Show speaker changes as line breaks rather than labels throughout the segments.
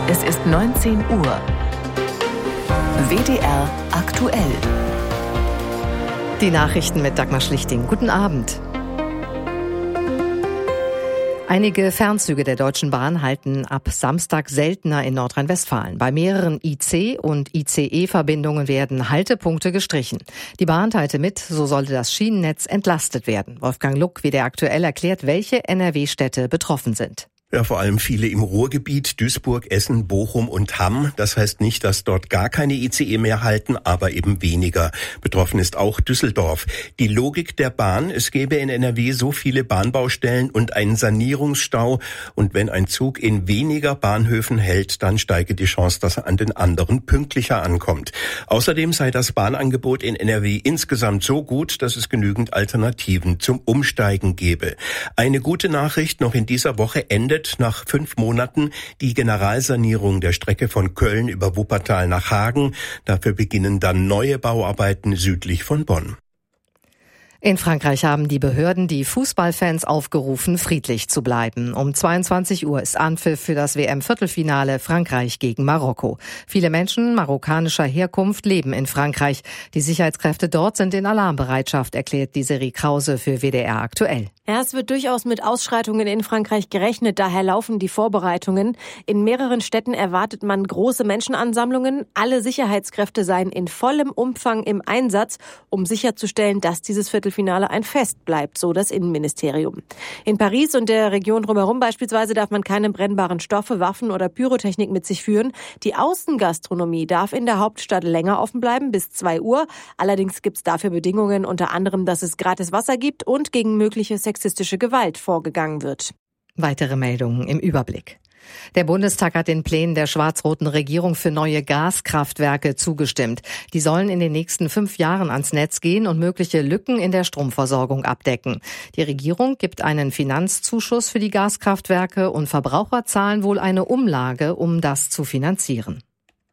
Es ist 19 Uhr. WDR aktuell.
Die Nachrichten mit Dagmar Schlichting. Guten Abend. Einige Fernzüge der Deutschen Bahn halten ab Samstag seltener in Nordrhein-Westfalen. Bei mehreren IC- und ICE-Verbindungen werden Haltepunkte gestrichen. Die Bahn teilte mit, so sollte das Schienennetz entlastet werden. Wolfgang Luck, WDR aktuell, erklärt, welche NRW-Städte betroffen sind.
Ja, vor allem viele im Ruhrgebiet, Duisburg, Essen, Bochum und Hamm. Das heißt nicht, dass dort gar keine ICE mehr halten, aber eben weniger. Betroffen ist auch Düsseldorf. Die Logik der Bahn: Es gäbe in NRW so viele Bahnbaustellen und einen Sanierungsstau. Und wenn ein Zug in weniger Bahnhöfen hält, dann steige die Chance, dass er an den anderen pünktlicher ankommt. Außerdem sei das Bahnangebot in NRW insgesamt so gut, dass es genügend Alternativen zum Umsteigen gäbe. Eine gute Nachricht: Noch in dieser Woche endet nach 5 Monaten die Generalsanierung der Strecke von Köln über Wuppertal nach Hagen. Dafür beginnen dann neue Bauarbeiten südlich von Bonn.
In Frankreich haben die Behörden die Fußballfans aufgerufen, friedlich zu bleiben. Um 22 Uhr ist Anpfiff für das WM-Viertelfinale Frankreich gegen Marokko. Viele Menschen marokkanischer Herkunft leben in Frankreich. Die Sicherheitskräfte dort sind in Alarmbereitschaft, erklärt Desiree Krause für WDR aktuell.
Ja, es wird durchaus mit Ausschreitungen in Frankreich gerechnet, daher laufen die Vorbereitungen. In mehreren Städten erwartet man große Menschenansammlungen. Alle Sicherheitskräfte seien in vollem Umfang im Einsatz, um sicherzustellen, dass dieses Viertelfinale ein Fest bleibt, so das Innenministerium. In Paris und der Region drumherum beispielsweise darf man keine brennbaren Stoffe, Waffen oder Pyrotechnik mit sich führen. Die Außengastronomie darf in der Hauptstadt länger offen bleiben, bis 2 Uhr. Allerdings gibt es dafür Bedingungen, unter anderem, dass es gratis Wasser gibt und gegen mögliche sexistische Gewalt vorgegangen wird.
Weitere Meldungen im Überblick. Der Bundestag hat den Plänen der schwarz-roten Regierung für neue Gaskraftwerke zugestimmt. Die sollen in den nächsten 5 Jahren ans Netz gehen und mögliche Lücken in der Stromversorgung abdecken. Die Regierung gibt einen Finanzzuschuss für die Gaskraftwerke und Verbraucher zahlen wohl eine Umlage, um das zu finanzieren.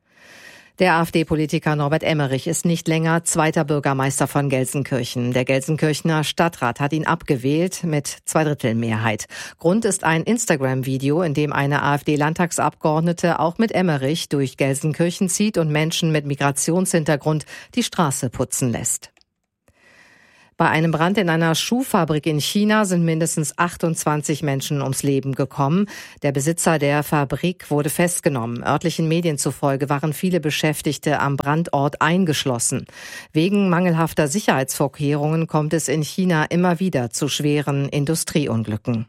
Der AfD-Politiker Norbert Emmerich ist nicht länger zweiter Bürgermeister von Gelsenkirchen. Der Gelsenkirchener Stadtrat hat ihn abgewählt mit 2/3 Grund ist ein Instagram-Video, in dem eine AfD-Landtagsabgeordnete auch mit Emmerich durch Gelsenkirchen zieht und Menschen mit Migrationshintergrund die Straße putzen lässt. Bei einem Brand in einer Schuhfabrik in China sind mindestens 28 Menschen ums Leben gekommen. Der Besitzer der Fabrik wurde festgenommen. Örtlichen Medien zufolge waren viele Beschäftigte am Brandort eingeschlossen. Wegen mangelhafter Sicherheitsvorkehrungen kommt es in China immer wieder zu schweren Industrieunglücken.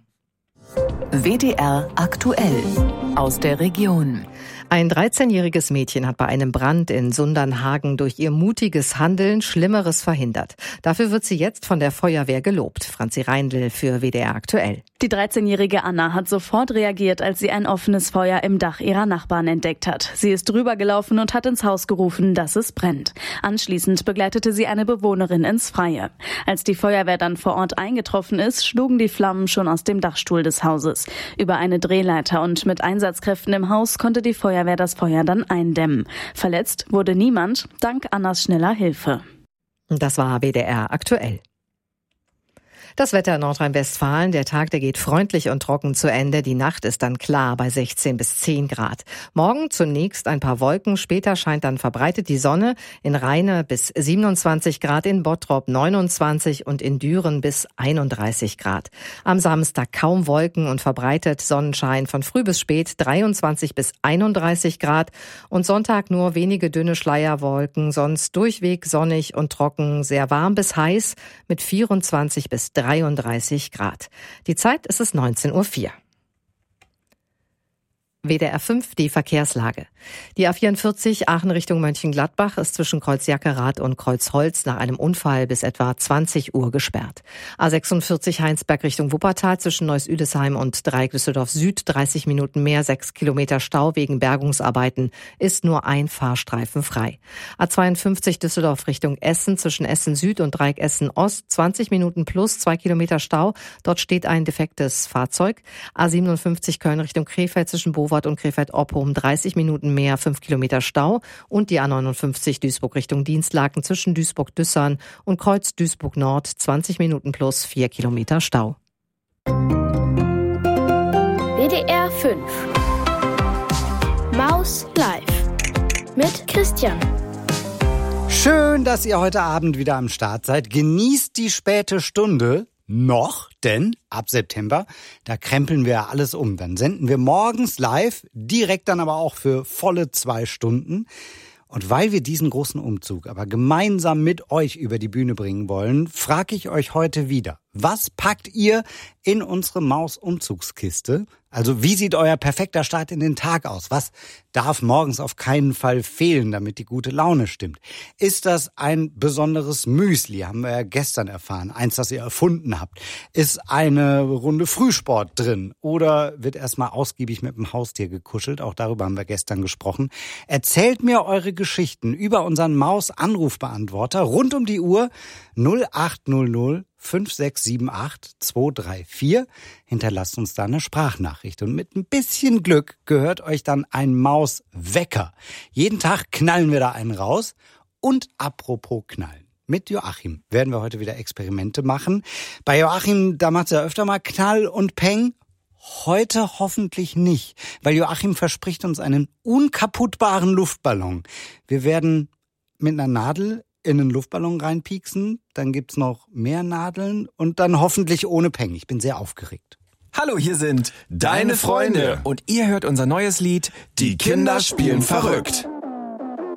WDR aktuell aus der Region.
Ein 13-jähriges Mädchen hat bei einem Brand in Sundernhagen durch ihr mutiges Handeln Schlimmeres verhindert. Dafür wird sie jetzt von der Feuerwehr gelobt. Franzi Reindl für WDR aktuell.
Die 13-jährige Anna hat sofort reagiert, als sie ein offenes Feuer im Dach ihrer Nachbarn entdeckt hat. Sie ist drüber gelaufen und hat ins Haus gerufen, dass es brennt. Anschließend begleitete sie eine Bewohnerin ins Freie. Als die Feuerwehr dann vor Ort eingetroffen ist, schlugen die Flammen schon aus dem Dachstuhl des Hauses. Über eine Drehleiter und mit Einsatzkräften im Haus konnte die Feuerwehr das Feuer dann eindämmen. Verletzt wurde niemand, dank Annas schneller Hilfe.
Das war WDR aktuell. Das Wetter in Nordrhein-Westfalen, der Tag, der geht freundlich und trocken zu Ende. Die Nacht ist dann klar bei 16 bis 10 Grad. Morgen zunächst ein paar Wolken, später scheint dann verbreitet die Sonne. In Rheine bis 27 Grad, in Bottrop 29 und in Düren bis 31 Grad. Am Samstag kaum Wolken und verbreitet Sonnenschein von früh bis spät 23 bis 31 Grad. Und Sonntag nur wenige dünne Schleierwolken, sonst durchweg sonnig und trocken, sehr warm bis heiß mit 24 bis 33 Grad. Die Zeit ist es 19:04 Uhr. WDR 5, die Verkehrslage. Die A44 Aachen Richtung Mönchengladbach ist zwischen Kreuz Jackerath und Kreuzholz nach einem Unfall bis etwa 20 Uhr gesperrt. A46 Heinsberg Richtung Wuppertal zwischen Neuss-Üdesheim und Dreieck Düsseldorf Süd 30 Minuten mehr, 6 Kilometer Stau wegen Bergungsarbeiten, ist nur ein Fahrstreifen frei. A52 Düsseldorf Richtung Essen zwischen Essen Süd und Dreieck Essen Ost 20 Minuten plus 2 Kilometer Stau. Dort steht ein defektes Fahrzeug. A57 Köln Richtung Krefeld zwischen Bowart und Krefeld-Oppum 30 Minuten mehr, 5 Kilometer Stau. Und die A59 Duisburg Richtung Dienstlaken zwischen Duisburg-Düssern und Kreuz Duisburg Nord 20 Minuten plus 4 Kilometer Stau.
WDR 5 Maus live mit Christian.
Schön, dass ihr heute Abend wieder am Start seid. Genießt die späte Stunde noch, denn ab September, da krempeln wir alles um. Dann senden wir morgens live, direkt dann aber auch für volle 2 Stunden. Und weil wir diesen großen Umzug aber gemeinsam mit euch über die Bühne bringen wollen, frage ich euch heute wieder, was packt ihr in unsere Maus-Umzugskiste? Also wie sieht euer perfekter Start in den Tag aus? Was darf morgens auf keinen Fall fehlen, damit die gute Laune stimmt? Ist das ein besonderes Müsli? Haben wir ja gestern erfahren. Eins, das ihr erfunden habt. Ist eine Runde Frühsport drin? Oder wird erstmal ausgiebig mit dem Haustier gekuschelt? Auch darüber haben wir gestern gesprochen. Erzählt mir eure Geschichten über unseren Maus-Anrufbeantworter rund um die Uhr 0800 5678 234. Hinterlasst uns da eine Sprachnachricht. Und mit ein bisschen Glück gehört euch dann ein Mauswecker. Jeden Tag knallen wir da einen raus. Und apropos knallen. Mit Joachim werden wir heute wieder Experimente machen. Bei Joachim, da macht es ja öfter mal Knall und Peng. Heute hoffentlich nicht, weil Joachim verspricht uns einen unkaputtbaren Luftballon. Wir werden mit einer Nadel in einen Luftballon reinpieksen, dann gibt's noch mehr Nadeln und dann hoffentlich ohne Peng. Ich bin sehr aufgeregt.
Hallo, hier sind deine Freunde und ihr hört unser neues Lied Die Kinder spielen verrückt.